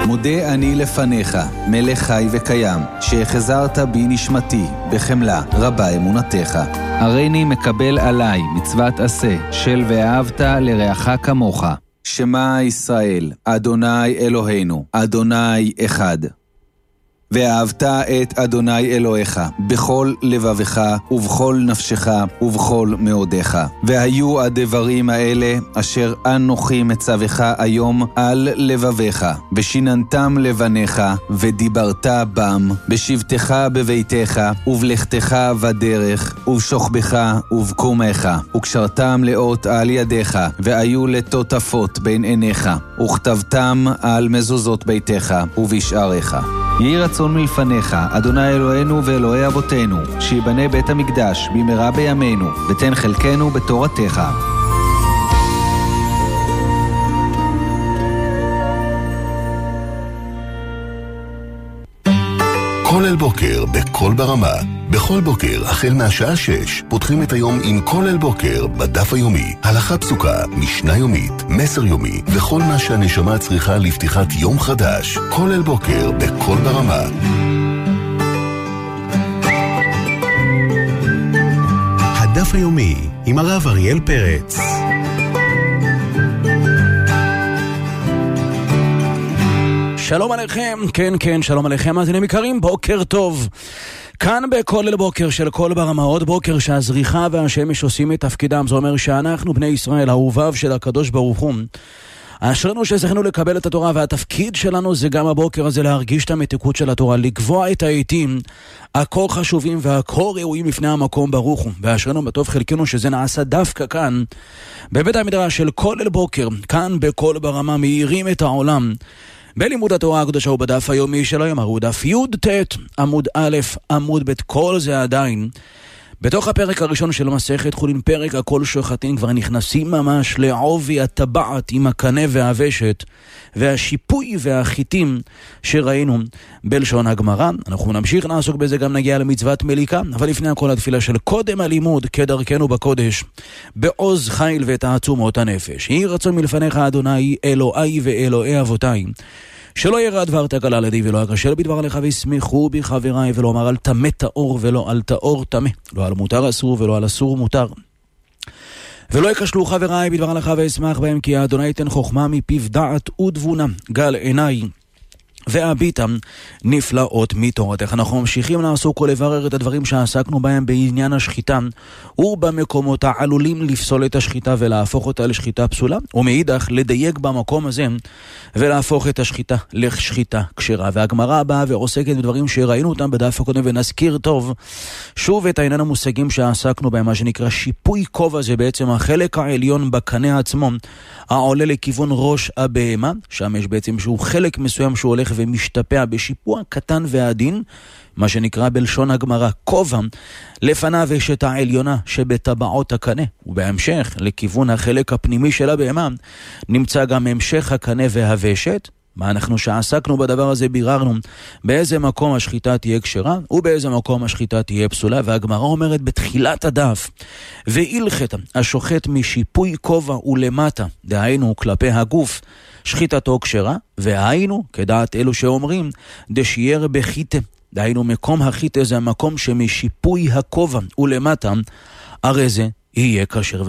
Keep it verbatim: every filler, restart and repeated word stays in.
מודה אני לפניך, מלך חי וקיים, שהחזרת בי נשמתי, בחמלה רבה אמונתך. הריני מקבל עליי מצוות עשה, של ואהבת לרעך כמוך. שמע ישראל, אדוני אלוהינו, אדוני אחד. ואהבת את אדוני אלוהיך בכל לבבך ובכל נפשך ובכל מאודך. והיו הדברים האלה אשר אנוכי מצווך היום על לבביך, ושיננתם לבניך, ודיברת בם, בשבתך בביתך, ובלכתך בדרך, ובשוכבך ובקומך, וקשרתם לאות על ידיך, והיו לטוטפות בין עיניך, וכתבתם על מזוזות ביתך ובשעריך. יהי רצון מלפניך, אדוני אלוהינו ואלוהי אבותינו, שיבנה בית המקדש במהרה בימינו, ותן חלקנו בתורתך. כל אל בוקר בכל ברמה. בכל בוקר, החל מהשעה שש, פותחים את היום עם כל אל בוקר בדף היומי. הלכה פסוקה, משנה יומית, מסר יומי, וכל מה שהנשמה צריכה לפתיחת יום חדש. כל אל בוקר בכל ברמה. הדף היומי עם הרב אריאל פרץ. שלום עליכם, כן כן, שלום עליכם, מאזינים יקרים, בוקר טוב. כאן בכל אל בוקר של כל ברמה, עוד בוקר שהזריחה והשמש עושים את תפקידם. זה אומר שאנחנו בני ישראל, אהוביו של הקדוש ברוך הוא, אשרנו שזכינו לקבל את התורה, והתפקיד שלנו זה גם הבוקר הזה להרגיש את המתיקות של התורה, לקבוע את העיתים הכל חשובים והכל ראויים לפני המקום ברוך הוא. ואשרנו בטוב חלקנו שזה נעשה דווקא כאן בבית המדרש של כל אל בוקר, כאן בכל ברמה, מאירים את העולם בלימוד התורה הקדושה ובדף היומי של היום, הוא דף י' ט' עמוד א' עמוד ב'. כל זה עדיין בתוך הפרק הראשון של מסכת חולין, פרק הכל שוחטין. כבר נכנסים ממש לעובי הטבעת עם הקנה והוושת והשיפוי והחיטים שראינו בלשון הגמרא. אנחנו נמשיך לעסוק בזה, גם נגיע למצוות מליקה, אבל לפני הכל התפילה של קודם הלימוד כדרכנו בקודש, בעוז חיל ותעצומות הנפש. יהי רצון מלפניך אדוני אלוהי ואלוהי אבותיי, שלא יראה דבר תקלה לידי ולא אקשל בדבר לך, וישמחו בי חבריי, ולא אמר על טמא טהור ולא על טהור טמא, לא על מותר אסור ולא על אסור מותר. ולא יקשלו חבריי בדבר לך וישמח בהם, כי האדוני ייתן חוכמה מפיו דעת ותבונה, גל עיניי והביטם נפלאות מתורתך. אנחנו ממשיכים לעסוק ולברר את הדברים שעסקנו בהם בעניין השחיטה ובמקומות העלולים לפסול את השחיטה ולהפוך אותה לשחיטה פסולה, ומאידך לדייק במקום הזה ולהפוך את השחיטה לשחיטה כשרה. והגמרא הבאה ועוסקת בדברים שראינו אותם בדף הקודם, ונזכיר טוב שוב את העניין המושגים שעסקנו בהם, מה שנקרא שיפוי כובע. זה בעצם החלק העליון בקנה עצמו העולה לכיוון ראש הבהמה, שם יש בעצם שהוא חלק מסוים שהוא הולך ומשתפע בשיפוע קטן ועדין, מה שנקרא בלשון הגמרא כובע. לפניו יש את העליונה שבטבעות הקנה, ובהמשך לכיוון החלק הפנימי של הבהמה נמצא גם המשך הקנה והוושת. מה אנחנו שעסקנו בדבר הזה, ביררנו באיזה מקום השחיטה תהיה כשרה ובאיזה מקום השחיטה תהיה פסולה. והגמרא אומרת בתחילת הדף, והילכת השוחט משיפוי כובע ולמטה, דהיינו כלפי הגוף, שחיטתו כשרה, והיינו כדעת אלו שאומרים דשייר בחיטה, דהיינו מקום החיטה זה המקום שמשיפוי הכובע ולמטה, הרי זה יהיה כשר.